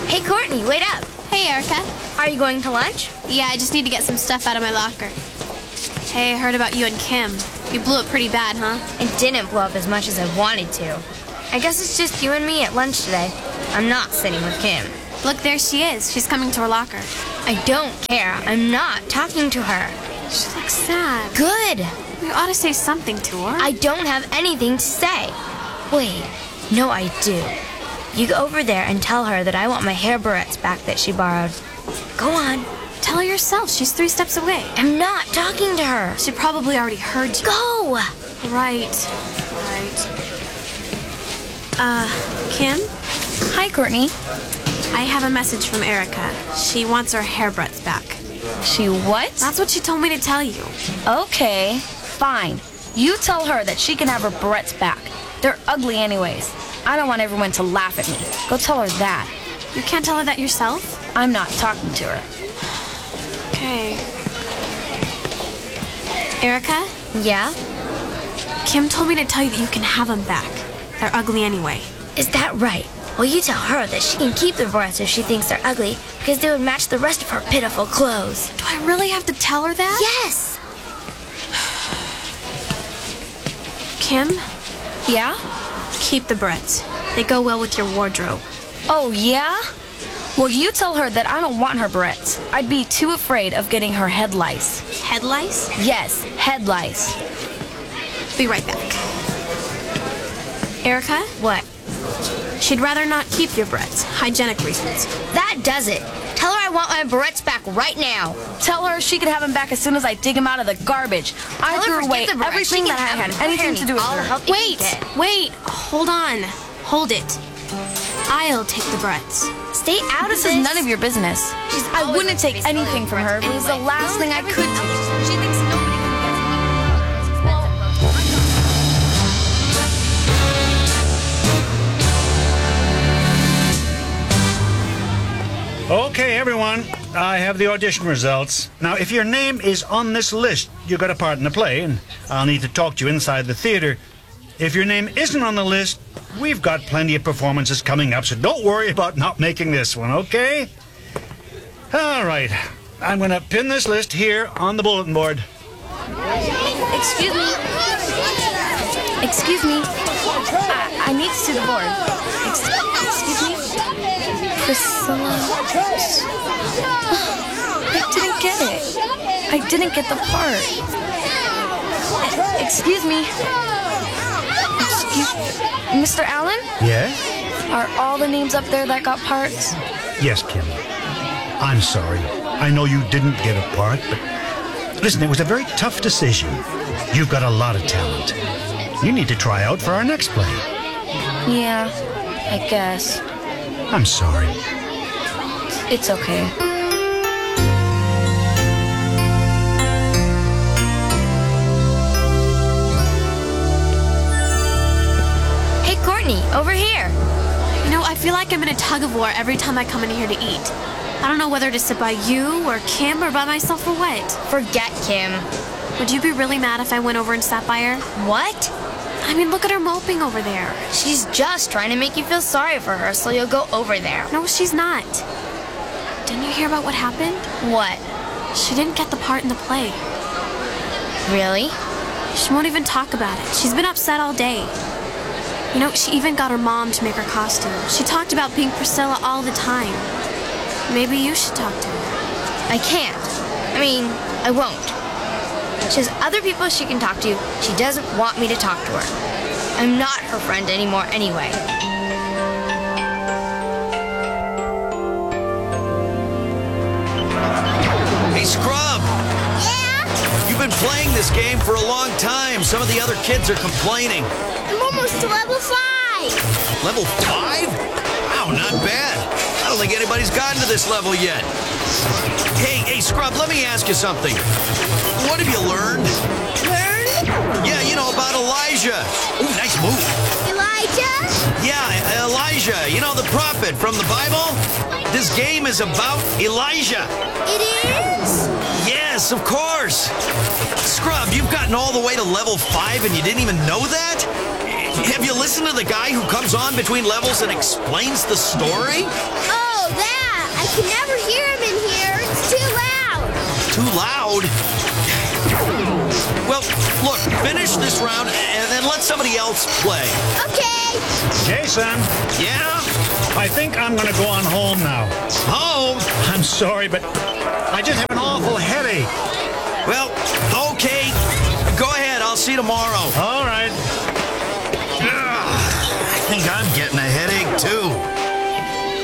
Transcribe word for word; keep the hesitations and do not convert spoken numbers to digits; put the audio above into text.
Hey, Courtney, wait up. Hey, Erica. Are you going to lunch? Yeah, I just need to get some stuff out of my locker. Hey, I heard about you and Kim. You blew it pretty bad, huh? It didn't blow up as much as I wanted to. I guess it's just you and me at lunch today. I'm not sitting with Kim. Look, there she is. She's coming to her locker. I don't care. I'm not talking to her. She looks sad. Good. You ought to say something to her. I don't have anything to say. Wait. No, I do. You go over there and tell her that I want my hair barrettes back that she borrowed. Go on. Tell her yourself. She's three steps away. I'm not talking to her. She probably already heard you. Go! Right. Right. Uh, Kim? Hi, Courtney. I have a message from Erica. She wants her hair barrettes back. She what? That's what she told me to tell you. Okay, fine. You tell her that she can have her barrettes back. They're ugly anyways. I don't want everyone to laugh at me. Go tell her that. You can't tell her that yourself? I'm not talking to her. Okay. Erica? Yeah? Kim told me to tell you that you can have them back. They're ugly anyway. Is that right? Well, you tell her that she can keep the barrettes if she thinks they're ugly, because they would match the rest of her pitiful clothes. Do I really have to tell her that? Yes! Kim? Yeah? Keep the barrettes. They go well with your wardrobe. Oh, yeah? Well, you tell her that I don't want her barrettes. I'd be too afraid of getting her head lice. Head lice? Yes, head lice. Be right back. Erica? What? She'd rather not keep your barrettes. Hygienic reasons. That does it. Tell her I want my barrettes back right now. Tell her she can have them back as soon as I dig them out of the garbage. I Tell her threw forget away the barrettes. everything She that can I have had them. anything to do with I'll her. help you Wait, keep it. wait, hold on. Hold it. I'll take the barrettes. Stay out This of is this. none of your business. She's I always wouldn't on take Facebook anything from her. It was the anyway. last thing I Everything could do. else. She thinks nobody can Okay, everyone, I have the audition results. Now, if your name is on this list, you got a part in the play, and I'll need to talk to you inside the theater. If your name isn't on the list, we've got plenty of performances coming up, so don't worry about not making this one, okay? All right, I'm going to pin this list here on the bulletin board. Excuse me. Excuse me. I, I need to see the board. Ex- excuse me. Priscilla. I didn't get it. I didn't get the part. E- excuse me. Excuse Mister Allen? Yeah? Are all the names up there that got parts? Yes, Kim. I'm sorry. I know you didn't get a part, but listen, it was a very tough decision. You've got a lot of talent. You need to try out for our next play. Yeah, I guess. I'm sorry. It's okay. Hey, Courtney, over here. You know, I feel like I'm in a tug of war every time I come in here to eat. I don't know whether to sit by you or Kim or by myself or what. Forget Kim. Would you be really mad if I went over and sat by her? What? I mean, look at her moping over there. She's just trying to make you feel sorry for her, so you'll go over there. No, she's not. Didn't you hear about what happened? What? She didn't get the part in the play. Really? She won't even talk about it. She's been upset all day. You know, she even got her mom to make her costume. She talked about being Priscilla all the time. Maybe you should talk to her. I can't. I mean, I won't. She has other people she can talk to. She doesn't want me to talk to her. I'm not her friend anymore anyway. Hey, Scrub! Yeah? You've been playing this game for a long time. Some of the other kids are complaining. I'm almost to level five. Level five? Wow, not bad. I don't think anybody's gotten to this level yet. Hey, hey, Scrub, let me ask you something. What have you learned? Learn? Yeah, you know, about Elijah. Ooh, nice move. Elijah? Yeah, Elijah, you know, the prophet from the Bible? This game is about Elijah. It is? Yes, of course. Scrub, you've gotten all the way to level five and you didn't even know that? Have you listened to the guy who comes on between levels and explains the story? Oh, Oh, that! I can never hear him in here. It's too loud. Too loud? Well, look, finish this round and then let somebody else play. Okay. Jason, Yeah? I think I'm going to go on home now. Home? I'm sorry, but I just have an awful headache. Well, okay. Go ahead. I'll see you tomorrow. All right. I think I'm getting a headache, too.